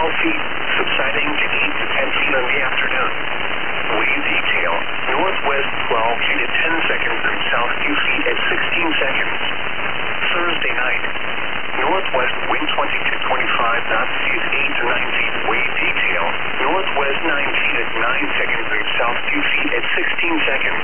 12 feet, subsiding to 8 to 10 feet in the afternoon. Wave detail, northwest 12 feet at 10 seconds and south 2 feet at 16 seconds. Thursday night, northwest wind 20 to 25 knots, seas 8 to 9 feet. Wave detail, northwest 9 feet at 9 seconds and south 2 feet at 16 seconds.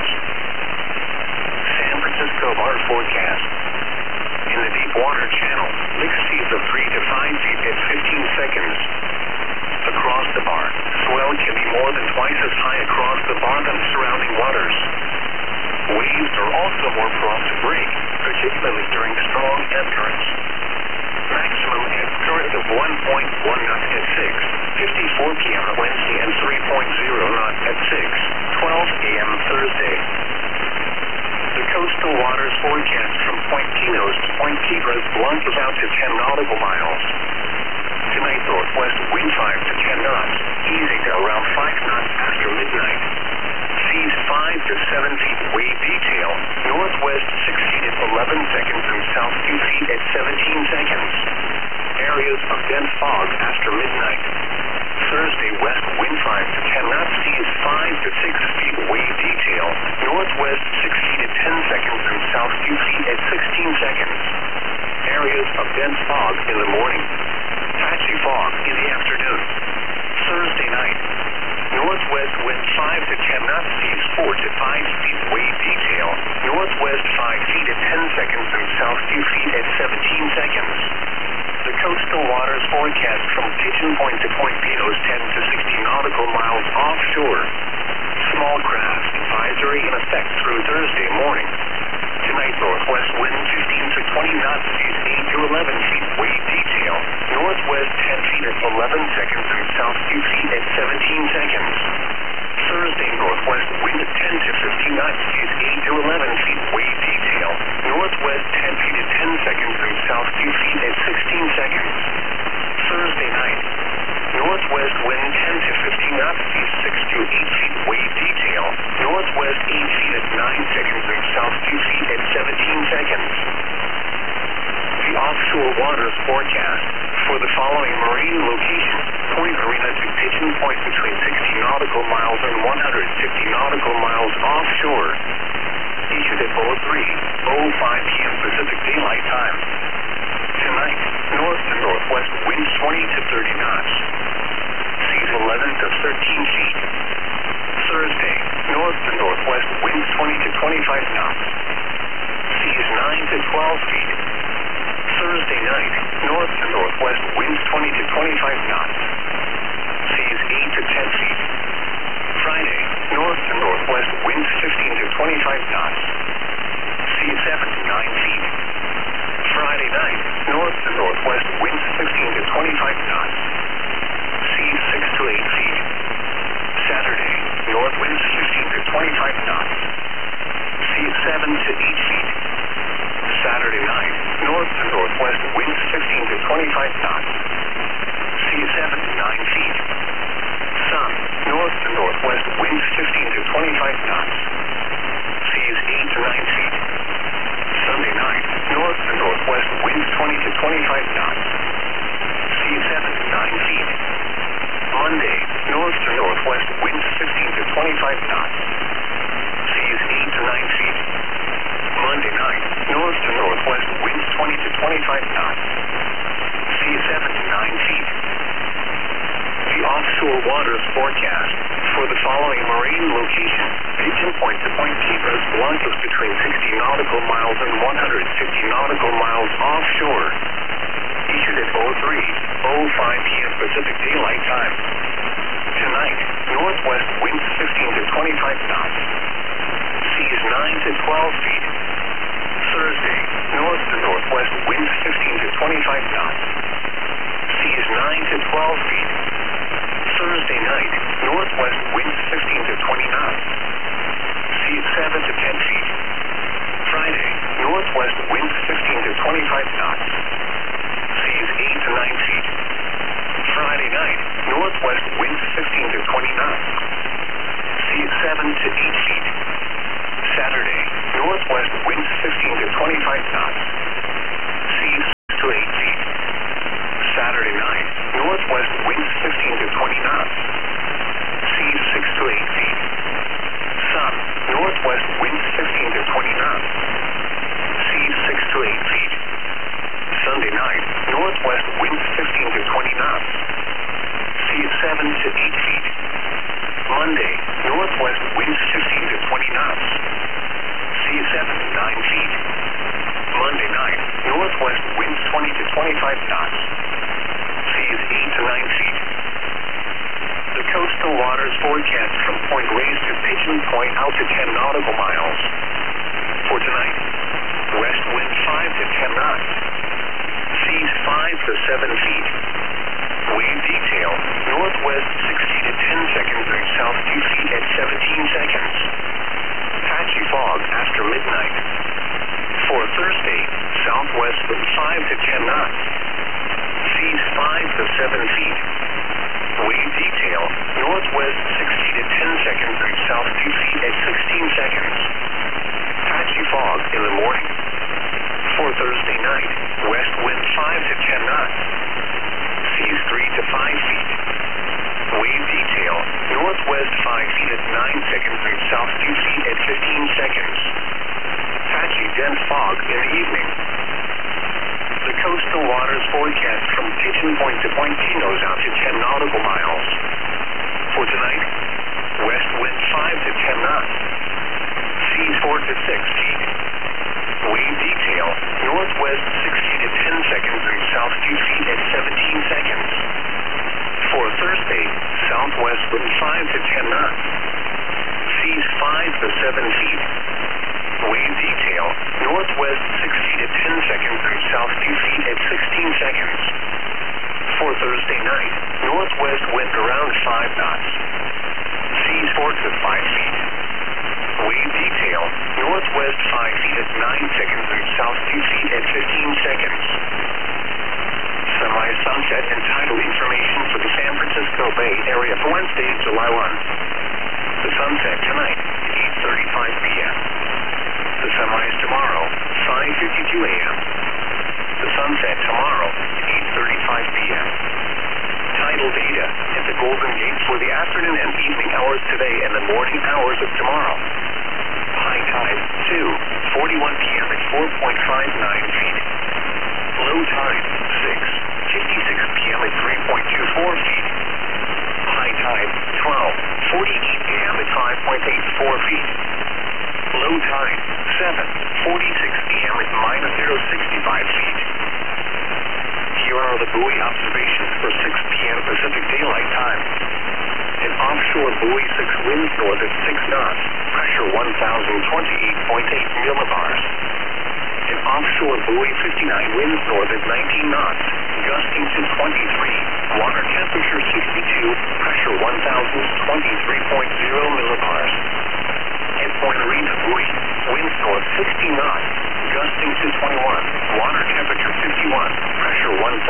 San Francisco water forecast. In the deep water channel, mixed seas of 3 to 5 feet at 15 seconds. Across the bar, swell can be more than twice as high across the bar than surrounding waters. Waves are also more prone to break, particularly during strong ebb currents. Maximum ebb current of 1.1 knots at 6:54 p.m. Wednesday and 3.0 knots at 6:12 a.m. Thursday. The coastal waters forecast from Point Pinos to Point Piedras Blancas out to 10 nautical miles. Tonight, northwest wind 5 to 10 knots, easing to around 5 knots after midnight. Seas 5 to 7 feet. Wave detail, northwest 6 feet at 11 seconds and south 2 feet at 17 seconds. Areas of dense fog after midnight. Thursday, west wind 5 to 10 knots, seas 5 to 6 feet. Wave detail, northwest 6 feet at 10 seconds and south 2 feet at 16 seconds. Areas of dense fog in the morning. Patchy fog in the afternoon. Thursday night, northwest wind 5 to 10 knots, seas 4 to 5 feet. Wave detail, northwest 5 feet at 10 seconds and south 2 feet at 17 seconds. The coastal waters forecast from Pigeon Point to Point Pinos 10 to 60 nautical miles offshore. Small craft advisory in effect through Thursday morning. Tonight, northwest wind 15 to 20 knots, seas 8 to 11 feet. Wave detail, northwest 10 feet at 11 seconds and south 2 feet at 17 seconds. Thursday, northwest wind 10 to 15 knots, seas 8 to 11 feet. Wave detail, northwest 10 feet at 10 seconds and south 2 feet at 16 seconds. Thursday night, northwest wind 10 to 15 knots, seas 6 to 8 feet. Wave detail, northwest 8 feet at 9 seconds and south 2 feet at 17 seconds. The offshore waters forecast for the following marine locations: Point Arena to Pigeon Point between 60 nautical miles and 150 nautical miles offshore. Issued at 03:05 p.m. Pacific Daylight Time. Tonight, north to northwest winds 20 to 30 knots. Seas 11 to 13 feet. Thursday, north to northwest winds 20 to 25 knots. Seas 9 to 12 feet. Thursday night, north to northwest winds 20 to 25 knots. Seas 8 to 10 feet. Friday, north to northwest winds 15 to 25 knots. Seas 7 to 9 feet. Friday night, north to northwest winds 15 to 25 knots. Seas 6 to 8 feet. Saturday, north winds 15 to 25 knots. Seas 7 to 8 feet. Saturday night, north to northwest winds 15 to 25 knots. Seas 7 to 9 feet. Sun, north to northwest winds 15 to 25 knots. Seas 8 to 9 feet. Sunday night, north to northwest winds 20 to 25 knots. Seas 7 to 9 feet. Monday, north to northwest winds 15 to 25 knots. Seas 8 to 9 feet. Monday night, north to northwest winds 20 to 25 knots. Seas 7 to 9 feet. The offshore waters forecast for the following marine locations: Pigeon Point to Point Piedras Blancas between 60 nautical miles and 150 nautical miles offshore. Issued at 03:05 p.m. Pacific Daylight Time. Tonight, northwest winds 15 to 25 knots. Seas 9 to 12 feet. Thursday, north to northwest winds 15 to 25 knots. Seas 9 to 12 feet. Thursday night, northwest winds 15 to 20 knots. Seas 7 to 10 feet. Friday, northwest winds 15 to 25 knots. Seas 8 to 9 feet. Friday night, northwest winds 15 to 20 knots. Seas 7 to 8 feet. Saturday, northwest winds 15 to 25 knots. Seas 6 to 8 feet. Saturday night, northwest winds 25 knots. Seas 8 to 9 feet. The coastal waters forecast from Point Reyes to Pigeon Point out to 10 nautical miles. For tonight, west wind 5 to 10 knots. Seas 5 to 7 feet. Wave detail, northwest 60 to 10 seconds and south 2 feet at 17 seconds. Patchy fog after midnight. For Thursday, southwest wind 5 to 10 knots. Seas 5 to 7 feet. Wave detail, northwest 60 to 10 seconds and south 2 feet at 16 seconds. Patchy fog in the morning. For Thursday night, west wind 5 to 10 knots. Seas 3 to 5 feet. Wave detail, northwest 5 feet at 9 seconds and south 2 feet at 15 seconds. Patchy dense fog in the evening. The coastal waters forecast from Pigeon Point to Point Pinos out to 10 nautical miles. For tonight, west wind 5 to 10 knots. Seas 4 to 6 feet. Wave detail, northwest 60 to 10 seconds and south 2 feet at 17 seconds. For Thursday, southwest wind 5 to 10 knots. Seas 5 to 7 feet. Wave detail, northwest 60 to 10 seconds and south 2 feet at 16 seconds. For Thursday night, northwest wind around 5 knots. Seas 4 to 5 feet. Wave detail, northwest 5 feet at 9 seconds and south 2 feet at 15 seconds. Sunrise, sunset, and tidal information for the San Francisco Bay Area for Wednesday, July 1. The sunset tonight, 8:35 p.m. The sunrise tomorrow, 5:52 a.m. The sunset tomorrow, 8:35 p.m. Tidal data at the Golden Gate for the afternoon and evening hours today and the morning hours of tomorrow. High tide, 2:41 p.m. at 4.59 feet. Low tide, 6:56 p.m. at 3.24 feet. High tide, 12:48 a.m. at 5.84 feet. Low tide, 7:46 p.m. at -0.65 feet. Here are the buoy observations for 6 p.m. Pacific Daylight Time. An offshore buoy 6 winds north at 6 knots, pressure 1,028.8 millibars. An offshore buoy 59 winds north at 19 knots, gusting to 23, water temperature 62, pressure 1,023.0 millibars. At Point Reyes buoy, winds north 60 knots, gusting to 21, water temperature 51, pressure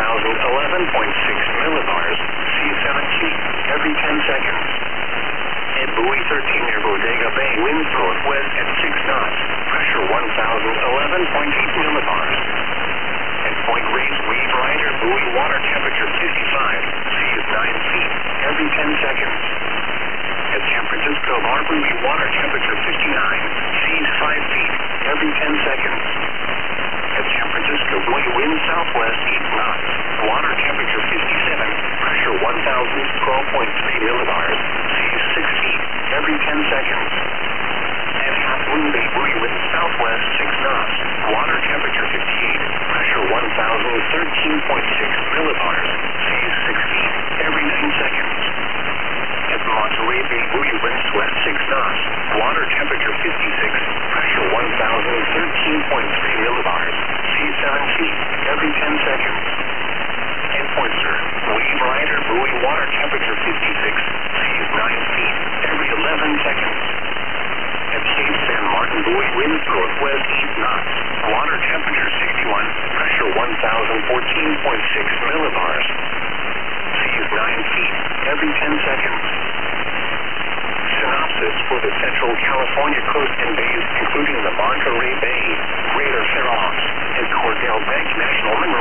1,011.6 millibars, seas 7 feet, every 10 seconds. At buoy 13 near Bodega Bay, winds northwest at 6 knots, pressure 1,011.8 millibars. At Point Reyes Weave Rider buoy, water temperature 55, seas 9 feet, every 10 seconds. At San Francisco Harbor, water temperature 59, seas 5 feet, every 10 seconds. At San Francisco buoy, wind southwest 8 knots, water temperature 57, pressure 1,012.3 millibars, seas 6 feet, every 10 seconds. At Half Moon Bay buoy, wind southwest 6 knots, water temperature 58, pressure 1,013.6 millibars, seas 6 feet, every 9 seconds. At Monterey Bay buoy, winds west 6 knots, water temperature 56, pressure 1,013.3 millibars, seas 7 feet, every 10 seconds. At Point Sur, Wave Rider buoy, water temperature 56, seas 9 feet, every 11 seconds. At Cape San Martin buoy, winds northwest 8 knots, water temperature 61, pressure 1,014.6 millibars. Seas 9 feet, every 10 seconds. Synopsis for the Central California coast and bays, including the Monterey Bay, Greater Fair Oaks, and Cordell Bank National Mineral